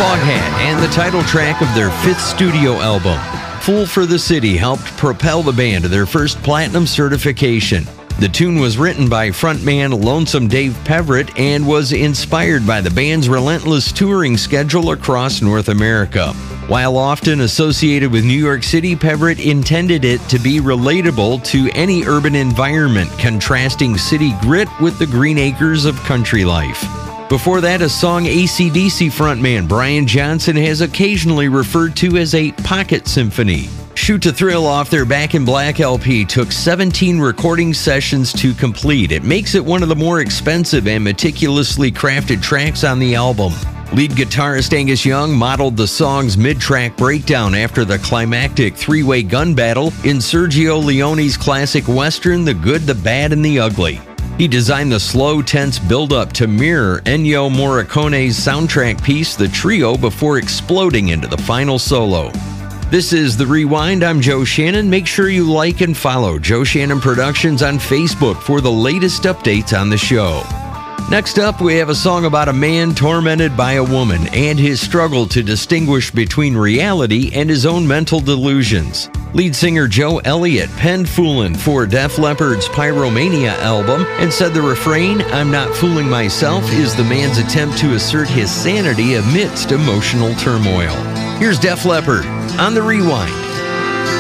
Foghat and the title track of their 5th studio album. Fool for the City helped propel the band to their first platinum certification. The tune was written by frontman Lonesome Dave Peverett and was inspired by the band's relentless touring schedule across North America. While often associated with New York City, Peverett intended it to be relatable to any urban environment, contrasting city grit with the green acres of country life. Before that, a song AC/DC frontman Brian Johnson has occasionally referred to as a pocket symphony. Shoot to Thrill off their Back in Black LP took 17 recording sessions to complete. It makes it one of the more expensive and meticulously crafted tracks on the album. Lead guitarist Angus Young modeled the song's mid-track breakdown after the climactic three-way gun battle in Sergio Leone's classic western The Good, the Bad, and the Ugly. He designed the slow, tense build-up to mirror Ennio Morricone's soundtrack piece, The Trio, before exploding into the final solo. This is The Rewind. I'm Joe Shannon. Make sure you like and follow Joe Shannon Productions on Facebook for the latest updates on the show. Next up, we have a song about a man tormented by a woman and his struggle to distinguish between reality and his own mental delusions. Lead singer Joe Elliott penned Foolin' for Def Leppard's Pyromania album and said the refrain, "I'm not fooling myself," is the man's attempt to assert his sanity amidst emotional turmoil. Here's Def Leppard on The Rewind.